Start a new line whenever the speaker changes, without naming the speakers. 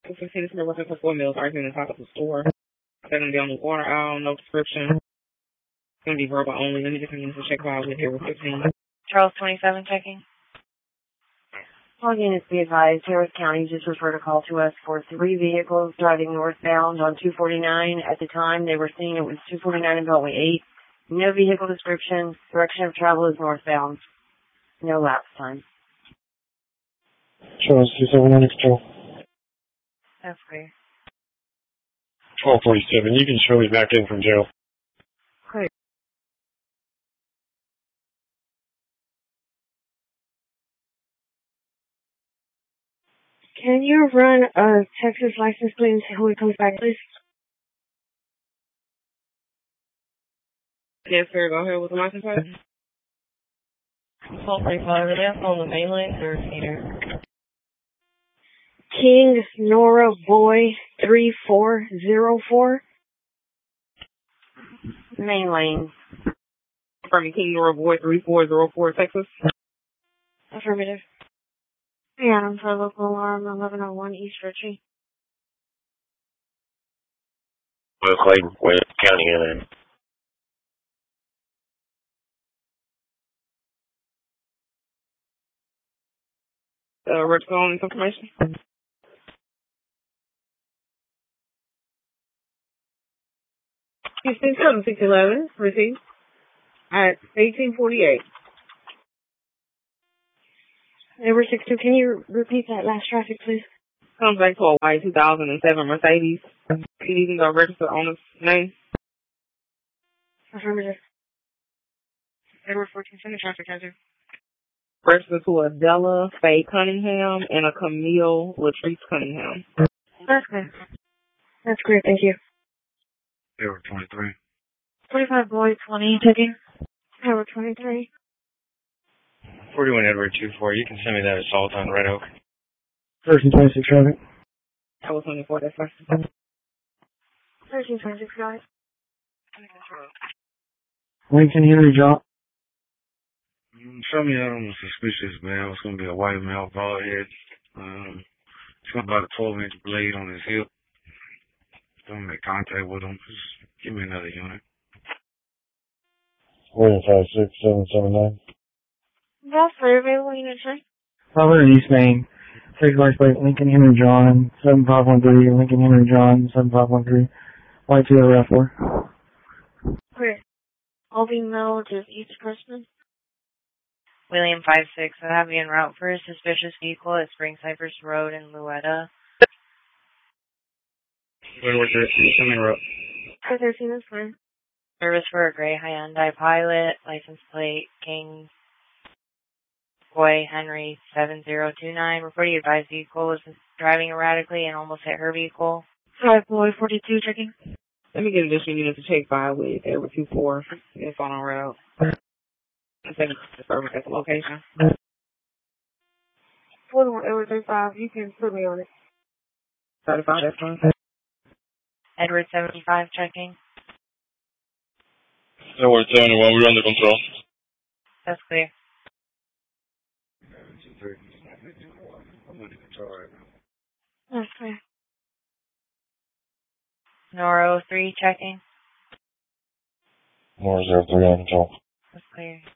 15 is working for 4 meals, arguing in the top of the store. They're going to be on the water aisle, no description. It's going to be verbal only. Let me just use the check file with Hayward 15.
Charles 27 checking.
All units be advised, Harris County just referred a call to us for 3 vehicles driving northbound on 249. At the time they were seeing it was 249 and Beltway 8. No vehicle description. Direction of travel is northbound. No lapse time.
Charles 279 Extra.
That's clear.
1247, you can show me back in from jail.
Clear. Can you run a Texas license plate and see who he comes back, please?
Yes, sir. Go ahead with the license plate.
1235, are they up on the main line or feeder?
King Nora Boy 3404. Main lane.
From King Nora Boy 3404, Texas.
Affirmative. Yeah, I'm for local alarm 1101 East Ritchie.
Well, Clayton, Wayne County, and
Red phone information. Houston 7611, received at 1848.
Number 62, can you repeat that last traffic, please?
Comes back to a white 2007 Mercedes. PDD got registered owner's name.
Affirmative. Edward 14, send the traffic hazard.
Registered to Adela Faye Cunningham and a Camille Latrice Cunningham.
That's clear. That's clear, thank you.
Edward 23.
25 Boy 20, taking. Edward 23.
41 Edward 24, you can send me that assault on Red Oak.
1326 traffic.
I was 24, that's first.
1326, guys.
Lincoln Henry John.
Show me that on the suspicious man. It's going to be a white male, bald head. It's got about a 12-inch blade on his hip. Don't make contact with him. Just give me another unit.
456 779.
That's clear, available unit check.
500 East Main. Take license plate Lincoln Henry John 7513. Lincoln Henry John 7513. White to the RAV4.
Clear. All being mailed to each person.
William 56, I have you en route for a suspicious vehicle at Spring Cypress Road in Louetta.
Wait, what's it? Send me a route.
413 is fine.
Service for a gray Hyundai Pilot, license plate King Boy Henry 7029. Reporting advised vehicle was driving erratically and almost hit her vehicle.
5 Boy 42, checking.
Let me get additional units to check by with Edward 24. It's on our route. I'm taking the service at the location.
41 Edward 35, you can put me on it.
35, that's fine.
Edward 75 checking.
Edward 71, we're under control.
That's clear.
That's clear.
Nora 03 checking.
More 03 on control.
That's clear.